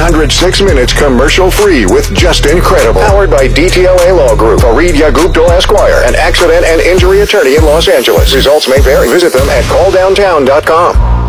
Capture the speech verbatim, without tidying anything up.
hundred six minutes commercial-free with Just Incredible. Powered by D T L A Law Group, Fareed Yaguptal Esquire, an accident and injury attorney in Los Angeles. Results may vary. Visit them at call downtown dot com.